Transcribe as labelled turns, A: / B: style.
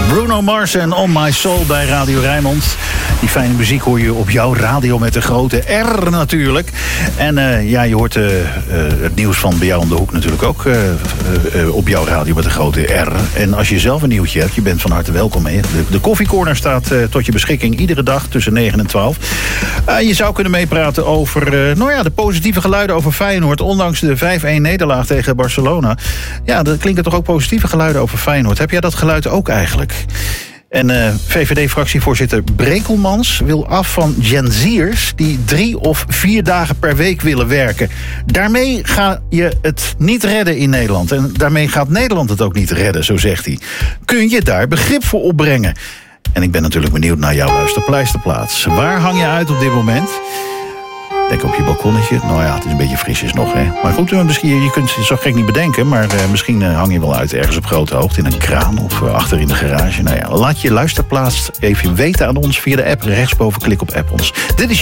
A: Bruno Mars en On My Soul bij Radio Rijnmond. Die fijne muziek hoor je op jouw radio met de grote R natuurlijk. En je hoort het nieuws van bij jou om de hoek natuurlijk ook op jouw radio met de grote R. En als je zelf een nieuwtje hebt, je bent van harte welkom. De koffiecorner staat tot je beschikking iedere dag tussen 9 en 12. Je zou kunnen meepraten over de positieve geluiden over Feyenoord. Ondanks de 5-1 nederlaag tegen Barcelona. Ja, er klinken toch ook positieve geluiden over Feyenoord. Heb jij dat geluid ook eigenlijk? En VVD-fractievoorzitter Brekelmans wil af van Gen Z'ers die 3 of 4 dagen per week willen werken. Daarmee ga je het niet redden in Nederland. En daarmee gaat Nederland het ook niet redden, zo zegt hij. Kun je daar begrip voor opbrengen? En ik ben natuurlijk benieuwd naar jouw luisterpleisterplaats. Waar hang je uit op dit moment? Denk op je balkonnetje. Nou ja, het is een beetje frisjes nog, hè. Maar goed, misschien, je kunt het zo gek niet bedenken. Maar misschien hang je wel uit ergens op grote hoogte in een kraan of achter in de garage. Nou ja, laat je luisterplaats even weten aan ons via de app. Rechtsboven klik op app ons. Dit is